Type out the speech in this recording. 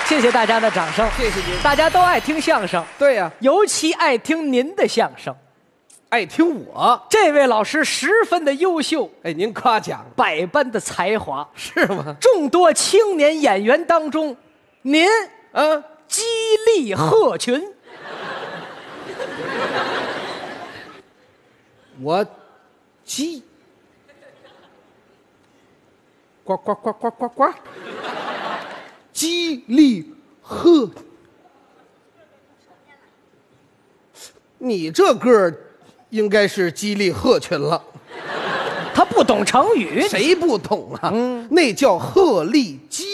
谢谢大家的掌声， 谢谢您。 大家都爱听相声， 对呀、 尤其爱听您的相声。 爱听我。 这位老师十分的优秀， 哎，您夸奖百般的才华， 是吗？ 众多青年演员当中，您激励鹤群。 我鸡，呱呱呱呱呱呱，激励鹤。你这个儿应该是激励鹤群了， 他不懂成语， 谁不懂啊？那叫鹤立鸡